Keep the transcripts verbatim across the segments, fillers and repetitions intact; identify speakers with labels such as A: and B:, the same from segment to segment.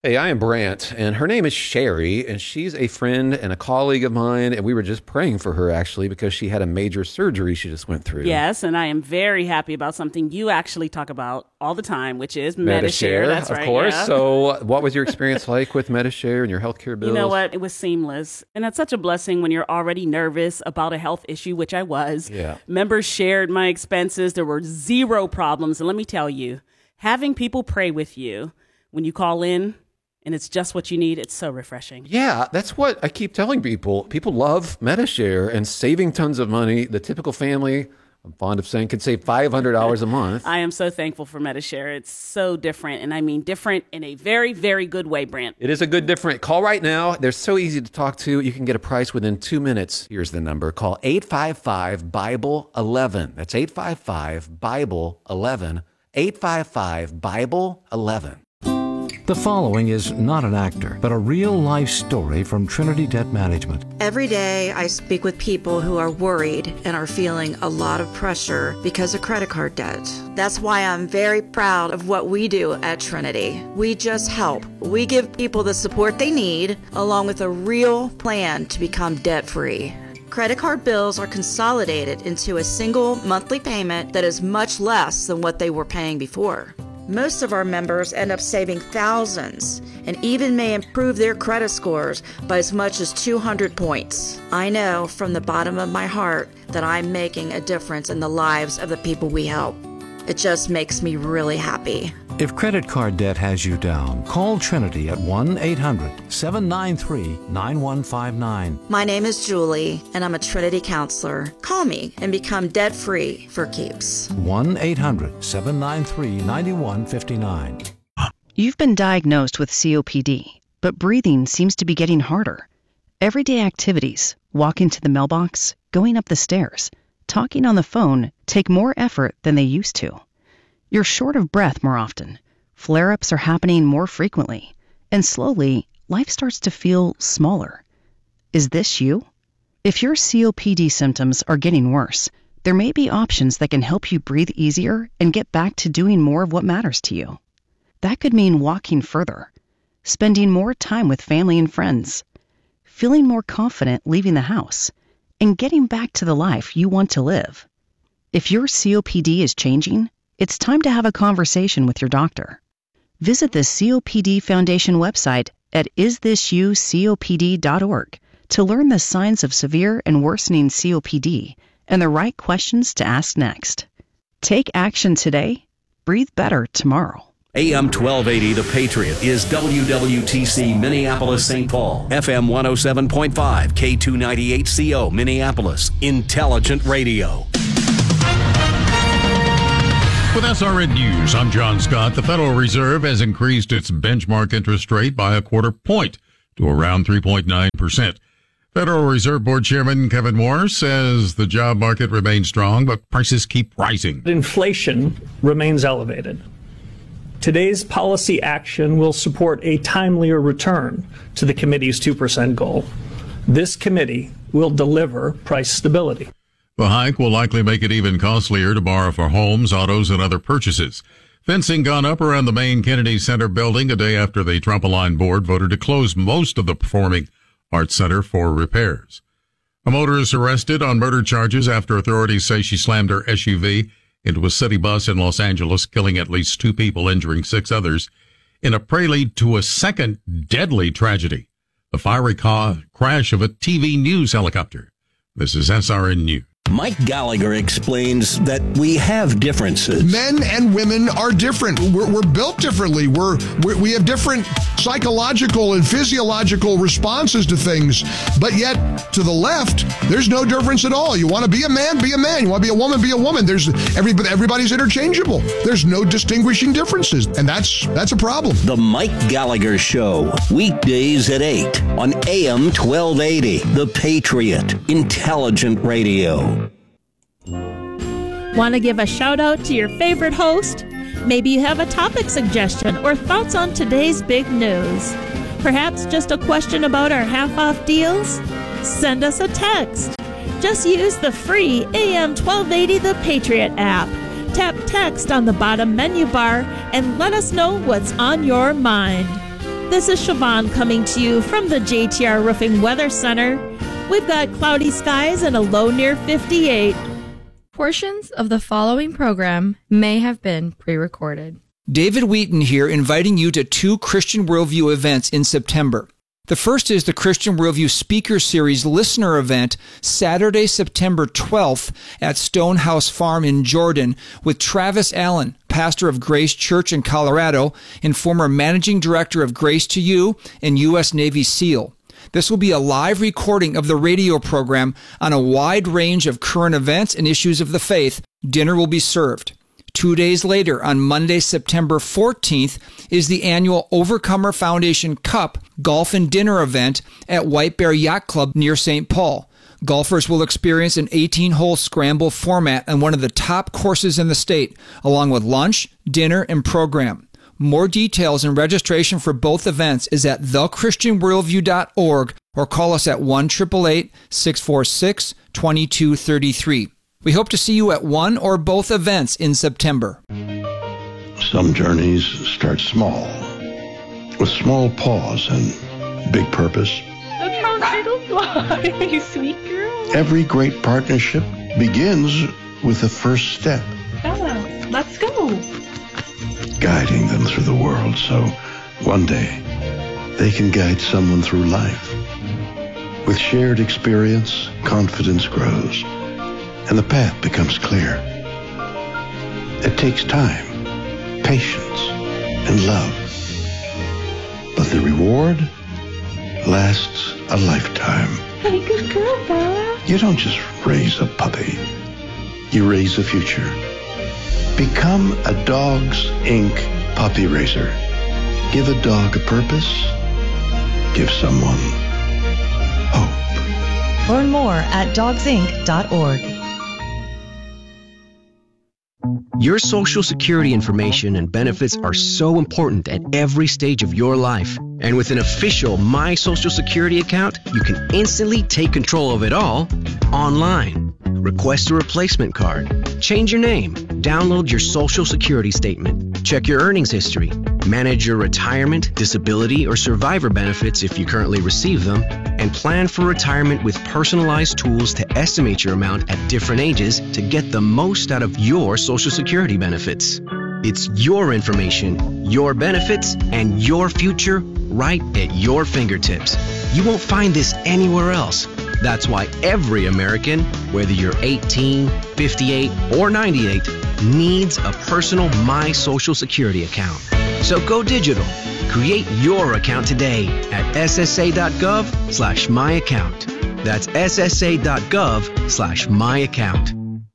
A: Hey, I am Brant, and her name is Sherry, and she's a friend and a colleague of mine, and we were just praying for her, actually, because she had a major surgery she just went through.
B: Yes, and I am very happy about something you actually talk about all the time, which is Medi-Share.
A: Medi-Share,
B: That's
A: of
B: right,
A: course.
B: yeah.
A: So what was your experience like with Medi-Share and your healthcare bills?
B: You know what? It was seamless, and that's such a blessing when you're already nervous about a health issue, which I was.
A: Yeah.
B: Members shared my expenses. There were zero problems, and let me tell you, having people pray with you when you call in, and it's just what you need, it's so refreshing.
A: Yeah, that's what I keep telling people. People love Medi-Share and saving tons of money. The typical family, I'm fond of saying, could save five hundred dollars a month.
B: I am so thankful for Medi-Share. It's so different, and I mean different in a very, very good way, Brant.
A: It is a good different. Call right now. They're so easy to talk to. You can get a price within two minutes. Here's the number. Call eight five five, Bible eleven. That's eight five five, Bible eleven. eight five five, Bible eleven.
C: The following is not an actor, but a real-life story from Trinity Debt Management.
D: Every day I speak with people who are worried and are feeling a lot of pressure because of credit card debt. That's why I'm very proud of what we do at Trinity. We just help. We give people the support they need, along with a real plan to become debt-free. Credit card bills are consolidated into a single monthly payment that is much less than what they were paying before. Most of our members end up saving thousands and even may improve their credit scores by as much as two hundred points. I know from the bottom of my heart that I'm making a difference in the lives of the people we help. It just makes me really happy.
C: If credit card debt has you down, call Trinity at one eight hundred, seven nine three, nine one five nine.
D: My name is Julie, and I'm a Trinity counselor. Call me and become debt-free for keeps.
C: one eight hundred, seven nine three, nine one five nine.
E: You've been diagnosed with C O P D, but breathing seems to be getting harder. Everyday activities, walking to the mailbox, going up the stairs, talking on the phone take more effort than they used to. You're short of breath more often, flare-ups are happening more frequently, and slowly, life starts to feel smaller. Is this you? If your C O P D symptoms are getting worse, there may be options that can help you breathe easier and get back to doing more of what matters to you. That could mean walking further, spending more time with family and friends, feeling more confident leaving the house, and getting back to the life you want to live. If your C O P D is changing, it's time to have a conversation with your doctor. Visit the C O P D Foundation website at is this you C O P D dot org to learn the signs of severe and worsening C O P D and the right questions to ask next. Take action today. Breathe better tomorrow.
F: A M twelve eighty The Patriot is W W T C Minneapolis Saint Paul, F M one oh seven point five, K two ninety-eight C O Minneapolis, Intelligent Radio.
G: With S R N News, I'm John Scott. The Federal Reserve has increased its benchmark interest rate by a quarter point to around three point nine percent. Federal Reserve Board Chairman Kevin Moore says the job market remains strong, but prices keep rising.
H: Inflation remains elevated. Today's policy action will support a timelier return to the committee's two percent goal. This committee will deliver price stability.
G: The hike will likely make it even costlier to borrow for homes, autos, and other purchases. Fencing gone up around the main Kennedy Center building a day after the Trump-aligned board voted to close most of the Performing Arts Center for repairs. A motorist arrested on murder charges after authorities say she slammed her S U V into a city bus in Los Angeles, killing at least two people, injuring six others, in a prelude to a second deadly tragedy, the fiery ca- crash of a T V news helicopter. This is S R N News.
F: Mike Gallagher explains that we have differences.
I: Men and women are different. We're, we're built differently. We're, we're we have different psychological and physiological responses to things. But yet, to the left, there's no difference at all. You want to be a man, be a man. You want to be a woman, be a woman. There's everybody, everybody's interchangeable. There's no distinguishing differences, and that's that's a problem.
F: The Mike Gallagher Show, weekdays at eight on A M twelve eighty. The Patriot, Intelligent Radio.
J: Want to give a shout out to your favorite host? Maybe you have a topic suggestion or thoughts on today's big news. Perhaps just a question about our half-off deals? Send us a text. Just use the free A M twelve eighty The Patriot app. Tap text on the bottom menu bar and let us know what's on your mind. This is Siobhan coming to you from the J T R Roofing Weather Center. We've got cloudy skies and a low near fifty-eight.
K: Portions of the following program may have been pre-recorded.
L: David Wheaton here, inviting you to two Christian Worldview events in September. The first is the Christian Worldview Speaker Series Listener Event, Saturday, September twelfth at Stonehouse Farm in Jordan with Travis Allen, pastor of Grace Church in Colorado and former managing director of Grace to You and U S Navy SEAL. This will be a live recording of the radio program on a wide range of current events and issues of the faith. Dinner will be served. Two days later, on Monday, September fourteenth, is the annual Overcomer Foundation Cup Golf and Dinner event at White Bear Yacht Club near Saint Paul. Golfers will experience an eighteen-hole scramble format on one of the top courses in the state, along with lunch, dinner, and program. More details and registration for both events is at the christian worldview dot org or call us at one eight eight eight, six four six, two two three three. We hope to see you at one or both events in September.
M: Some journeys start small, with small pause and big purpose.
N: Look how little fly, you sweet girl.
M: Every great partnership begins with the first step.
N: Bella, let's go.
M: Guiding them through the world so one day they can guide someone through life. With shared experience, confidence grows, and the path becomes clear. It takes time, patience, and love. But the reward lasts a lifetime.
N: Hey, good girl, Bella.
M: You don't just raise a puppy. You raise a future. Become a Dogs Incorporated puppy raiser. Give a dog a purpose. Give someone hope.
O: Learn more at dogs inc dot org.
P: Your Social Security information and benefits are so important at every stage of your life. And with an official My Social Security account, you can instantly take control of it all online. Request a replacement card, change your name, download your Social Security statement, check your earnings history, manage your retirement, disability, or survivor benefits if you currently receive them, and plan for retirement with personalized tools to estimate your amount at different ages to get the most out of your Social Security benefits. It's your information, your benefits, and your future right at your fingertips. You won't find this anywhere else. That's why every American, whether you're eighteen, fifty-eight, or ninety-eight, needs a personal My Social Security account. So go digital. Create your account today at s s a dot gov slash my account. That's s s a dot gov slash my account.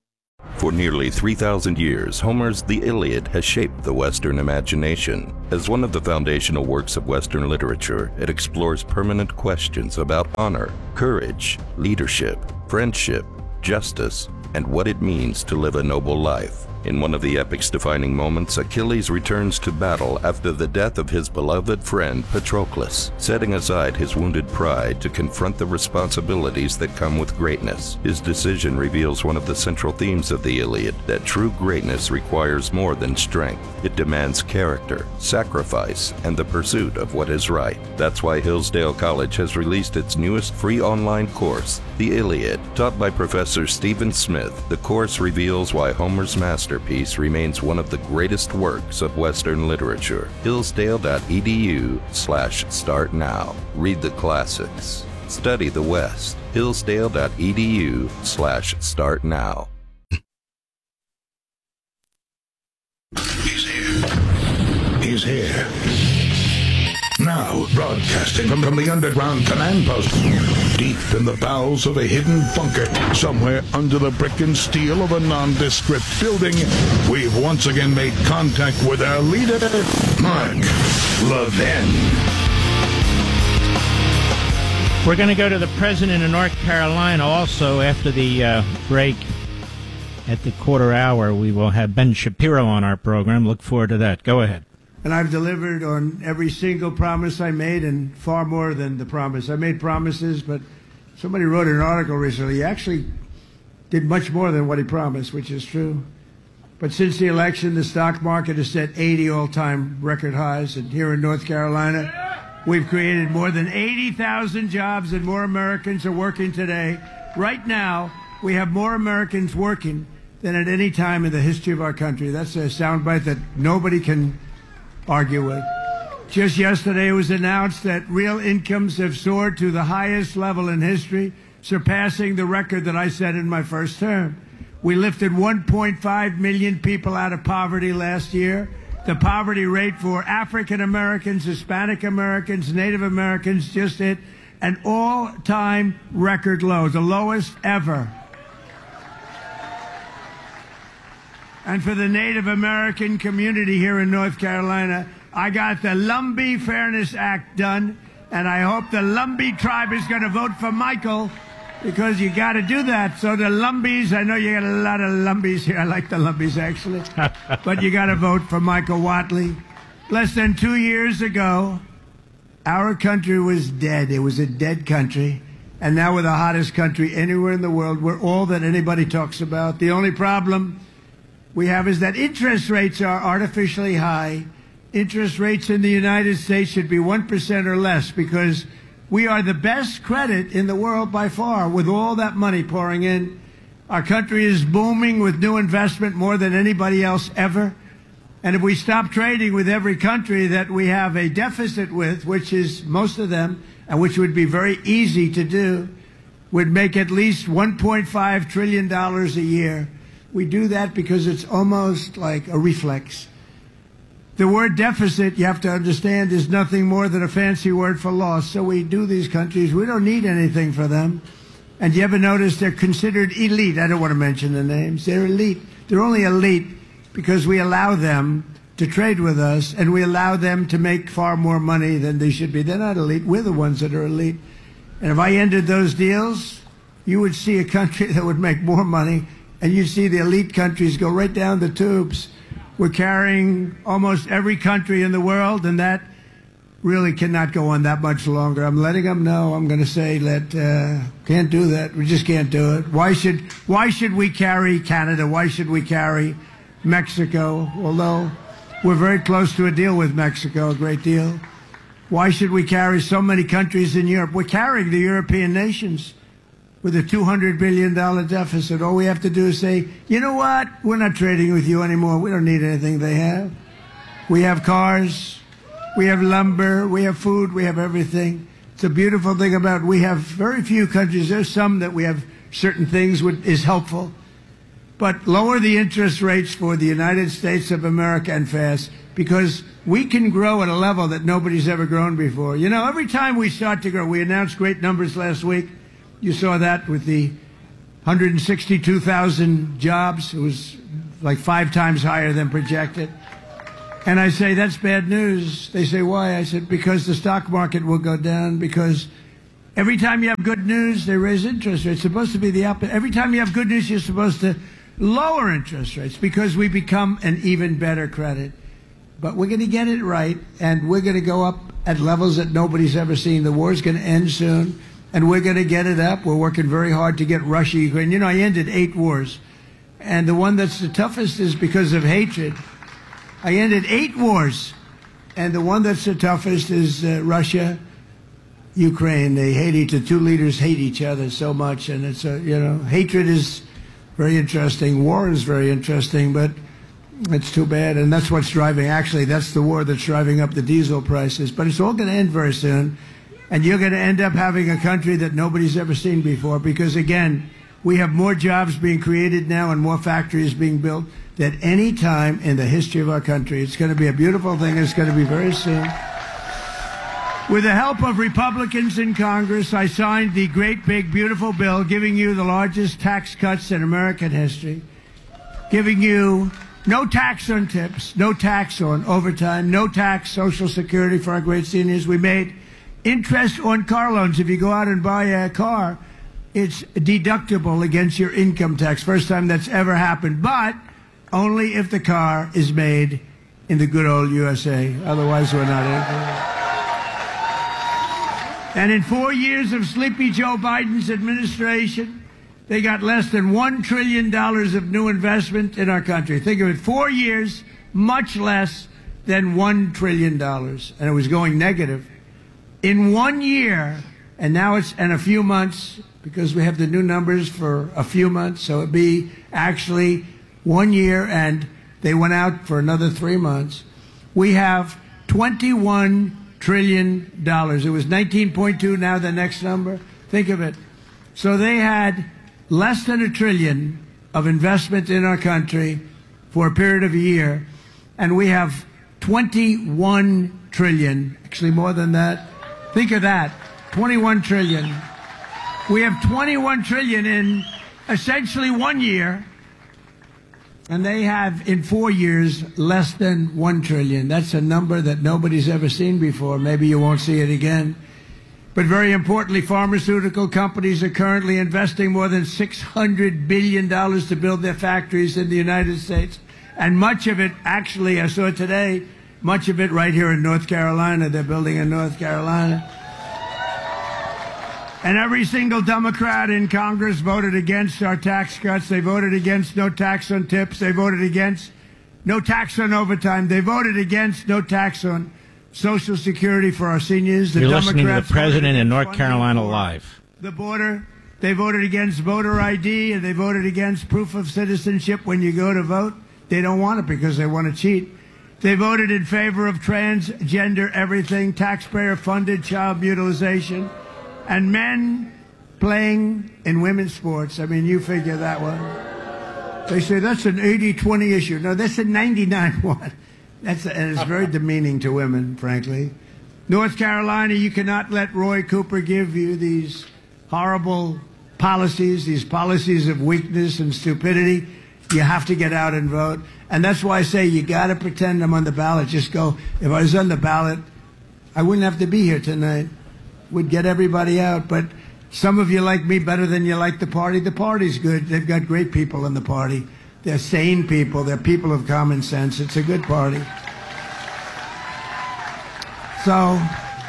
Q: For nearly three thousand years, Homer's The Iliad has shaped the Western imagination. As one of the foundational works of Western literature, it explores permanent questions about honor, courage, leadership, friendship, justice, and what it means to live a noble life. In one of the epic's defining moments, Achilles returns to battle after the death of his beloved friend Patroclus, setting aside his wounded pride to confront the responsibilities that come with greatness. His decision reveals one of the central themes of the Iliad, that true greatness requires more than strength. It demands character, sacrifice, and the pursuit of what is right. That's why Hillsdale College has released its newest free online course, The Iliad. Taught by Professor Stephen Smith, the course reveals why Homer's masterpiece remains one of the greatest works of Western literature. Hillsdale.edu slash start now. Read the classics. Study the West. Hillsdale.edu slash start now.
R: He's here. He's here. Now, broadcasting from, from the underground command post, deep in the bowels of a hidden bunker, somewhere under the brick and steel of a nondescript building, we've once again made contact with our leader, Mark Levin.
S: We're going to go to the president of North Carolina also after the uh, break. At the quarter hour, we will have Ben Shapiro on our program. Look forward to that. Go ahead.
T: And I've delivered on every single promise I made and far more than the promise. I made promises, but somebody wrote an article recently. He actually did much more than what he promised, which is true. But since the election, the stock market has set eighty all-time record highs. And here in North Carolina, We've created more than eighty thousand jobs, and more Americans are working today. Right now, we have more Americans working than at any time in the history of our country. That's a soundbite that nobody can argue with. Just yesterday, it was announced that real incomes have soared to the highest level in history, surpassing the record that I set in my first term. We lifted one point five million people out of poverty last year. The poverty rate for African Americans, Hispanic Americans, Native Americans just hit an all-time record low, the lowest ever. And for the Native American community here in North Carolina, I got the Lumbee Fairness Act done, and I hope the Lumbee tribe is going to vote for Michael, because you got to do that. So the Lumbees, I know you got a lot of Lumbees here. I like the Lumbees, actually. But you got to vote for Michael Whatley. Less than two years ago, our country was dead. It was a dead country. And now we're the hottest country anywhere in the world. We're all that anybody talks about. The only problem we have is that interest rates are artificially high. Interest rates in the United States should be one percent or less, because we are the best credit in the world by far. With all that money pouring in, our country is booming with new investment more than anybody else ever. And if we stop trading with every country that we have a deficit with, which is most of them, and which would be very easy to do, would make at least one point five trillion dollars a year. We do that because it's almost like a reflex. The word deficit, you have to understand, is nothing more than a fancy word for loss. So we do these countries. We don't need anything for them. And you ever notice they're considered elite? I don't want to mention the names. They're elite. They're only elite because we allow them to trade with us, and we allow them to make far more money than they should be. They're not elite. We're the ones that are elite. And if I ended those deals, you would see a country that would make more money, and you'd see the elite countries go right down the tubes. We're carrying almost every country in the world, and that really cannot go on that much longer. I'm letting them know. I'm going to say that uh, can't do that. We just can't do it. Why should why should we carry Canada? Why should we carry Mexico? Although we're very close to a deal with Mexico, a great deal. Why should we carry so many countries in Europe? We're carrying the European nations with a two hundred billion dollars deficit. All we have to do is say, you know what? We're not trading with you anymore. We don't need anything they have. We have cars. We have lumber. We have food. We have everything. It's a beautiful thing about, we have very few countries. There's some that we have certain things which is helpful. But lower the interest rates for the United States of America and fast, because we can grow at a level that nobody's ever grown before. You know, every time we start to grow, we announced great numbers last week. You saw that with the one hundred sixty-two thousand jobs. It was like five times higher than projected. And I say, that's bad news. They say, why? I said, because the stock market will go down, because every time you have good news, they raise interest rates. It's supposed to be the opposite. Every time you have good news, you're supposed to lower interest rates, because we become an even better credit. But we're going to get it right, and we're going to go up at levels that nobody's ever seen. The war's going to end soon. And we're going to get it up. We're working very hard to get Russia, Ukraine. You know, I ended eight wars. And the one that's the toughest is because of hatred. I ended eight wars. And the one that's the toughest is uh, Russia, Ukraine. They hate each other. Two leaders hate each other so much. And it's, a, you know, hatred is very interesting. War is very interesting, but it's too bad. And that's what's driving, actually, that's the war that's driving up the diesel prices. But it's all going to end very soon. And you're going to end up having a country that nobody's ever seen before, because, again, we have more jobs being created now and more factories being built than any time in the history of our country. It's going to be a beautiful thing. It's going to be very soon. With the help of Republicans in Congress, I signed the great, big, beautiful bill giving you the largest tax cuts in American history, giving you no tax on tips, no tax on overtime, no tax Social Security for our great seniors. We made interest on car loans. If you go out and buy a car, it's deductible against your income tax. First time that's ever happened, but only if the car is made in the good old U S A. Otherwise, we're not in. And in four years of Sleepy Joe Biden's administration, they got less than one trillion dollars of new investment in our country. Think of it, four years, much less than one trillion dollars. And it was going negative. In one year, and now it's in a few months, because we have the new numbers for a few months, so it'd be actually one year, and they went out for another three months. We have twenty-one trillion dollars. It was nineteen point two, now the next number. Think of it. So they had less than a trillion of investment in our country for a period of a year, and we have twenty-one trillion, actually more than that. Think of that, twenty-one trillion. We have twenty-one trillion in essentially one year, and they have in four years less than one trillion. That's a number that nobody's ever seen before. Maybe you won't see it again. But very importantly, pharmaceutical companies are currently investing more than six hundred billion dollars to build their factories in the United States. And much of it, actually, I saw it today, much of it right here in North Carolina. They're building in North Carolina. And every single Democrat in Congress voted against our tax cuts. They voted against no tax on tips. They voted against no tax on overtime. They voted against no tax on Social Security for our seniors. The
S: You're
T: Democrats
S: listening to the president in North
T: funding
S: Carolina
T: for
S: live.
T: The border. They voted against voter I D, and they voted against proof of citizenship when you go to vote. They don't want it because they want to cheat. They voted in favor of transgender everything, taxpayer-funded child mutilation, and men playing in women's sports. I mean, you figure that one. They say that's an eighty twenty issue. No, that's a ninety-nine one. That's a, and it's very demeaning to women, frankly. North Carolina, you cannot let Roy Cooper give you these horrible policies, these policies of weakness and stupidity. You have to get out and vote. And that's why I say you got to pretend I'm on the ballot. Just go, if I was on the ballot, I wouldn't have to be here tonight. Would get everybody out. But some of you like me better than you like the party. The party's good. They've got great people in the party. They're sane people. They're people of common sense. It's a good party. So,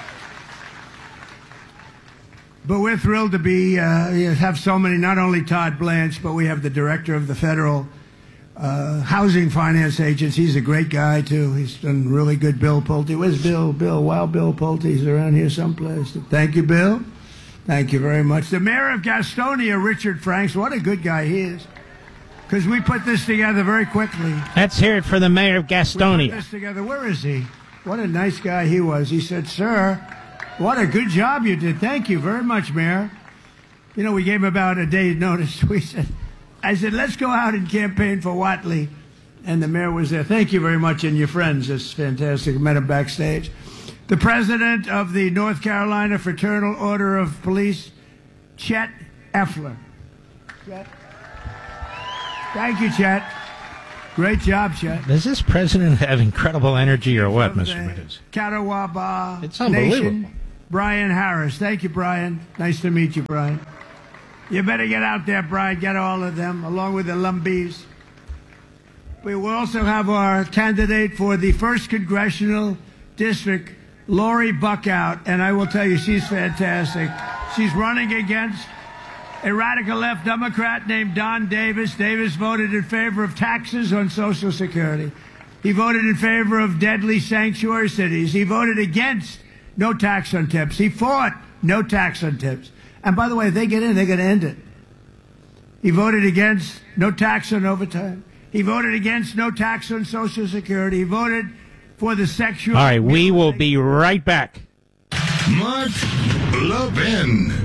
T: but we're thrilled to be, uh, have so many, not only Todd Blanche, but we have the director of the Federal uh, Housing Finance Agency. He's a great guy, too. He's done really good. Bill Pulte. Where's Bill? Bill, wow, Bill Pulte. He's around here someplace. Thank you, Bill. Thank you very much. The mayor of Gastonia, Richard Franks. What a good guy he is. Because we put this together very quickly.
S: Let's hear it for the mayor of Gastonia.
T: We put this together. Where is he? What a nice guy he was. He said, sir, what a good job you did. Thank you very much, Mayor. You know, we gave him about a day's notice. We said, I said, let's go out and campaign for Whatley. And the mayor was there. Thank you very much, and your friends. It's fantastic. I met him backstage. The president of the North Carolina Fraternal Order of Police, Chet Effler. Chet. Thank you, Chet. Great job, Chet.
S: Does this president have incredible energy or what, Mister Meadows?
T: Catawba
S: It's unbelievable.
T: Nation, Brian Harris. Thank you, Brian. Nice to meet you, Brian. You better get out there, Brian. Get all of them, along with the Lumbees. We will also have our candidate for the first congressional district, Lori Buckout, and I will tell you, she's fantastic. She's running against a radical left Democrat named Don Davis. Davis voted in favor of taxes on Social Security. He voted in favor of deadly sanctuary cities. He voted against no tax on tips. He fought no tax on tips. And by the way, if they get in, they're going to end it. He voted against no tax on overtime. He voted against no tax on Social Security. He voted for the sexual...
S: All right, we will be right back.
R: Mark Levin.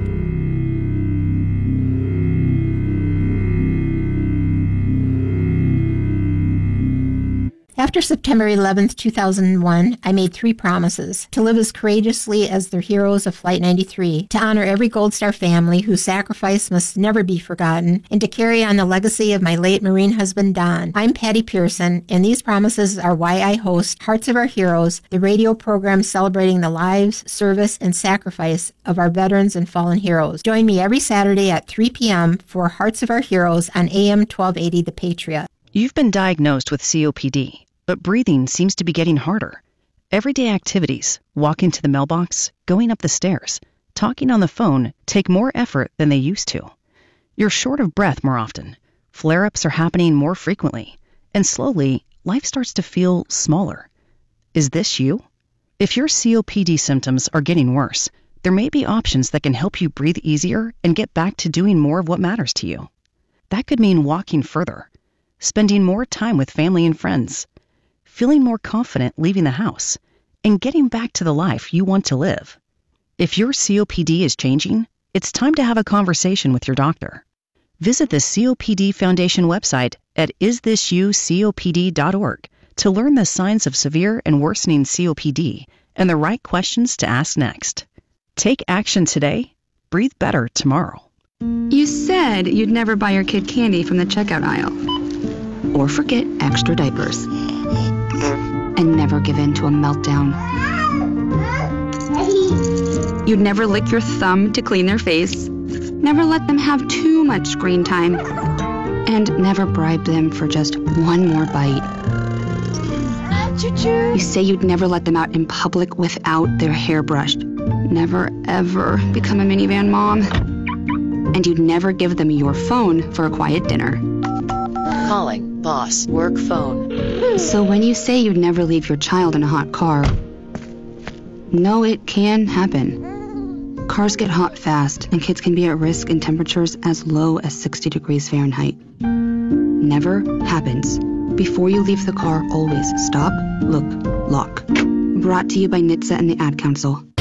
U: After September eleventh, two thousand one, I made three promises: to live as courageously as the heroes of Flight ninety-three, to honor every Gold Star family whose sacrifice must never be forgotten, and to carry on the legacy of my late Marine husband, Don. I'm Patty Pearson, and these promises are why I host Hearts of Our Heroes, the radio program celebrating the lives, service, and sacrifice of our veterans and fallen heroes. Join me every Saturday at three p.m. for Hearts of Our Heroes on A M twelve eighty The Patriot.
E: You've been diagnosed with C O P D, but breathing seems to be getting harder. Everyday activities, walking to the mailbox, going up the stairs, talking on the phone, take more effort than they used to. You're short of breath more often. Flare-ups are happening more frequently. And slowly, life starts to feel smaller. Is this you? If your C O P D symptoms are getting worse, there may be options that can help you breathe easier and get back to doing more of what matters to you. That could mean walking further, spending more time with family and friends, feeling more confident leaving the house, and getting back to the life you want to live. If your C O P D is changing, it's time to have a conversation with your doctor. Visit the C O P D Foundation website at is this you C O P D dot org to learn the signs of severe and worsening C O P D and the right questions to ask next. Take action today. Breathe better tomorrow.
B: You said you'd never buy your kid candy from the checkout aisle. Or forget extra diapers. And never give in to a meltdown. You'd never lick your thumb to clean their face. Never let them have too much screen time. And never bribe them for just one more bite. You say you'd never let them out in public without their hair brushed. Never, ever become a minivan mom. And you'd never give them your phone for a quiet dinner.
V: Calling boss work phone.
B: So when you say you'd never leave your child in a hot car, no, it can happen. Cars get hot fast, and kids can be at risk in temperatures as low as sixty degrees Fahrenheit. Never happens. Before you leave the car, always stop, look, lock. Brought to you by N H T S A and the Ad Council.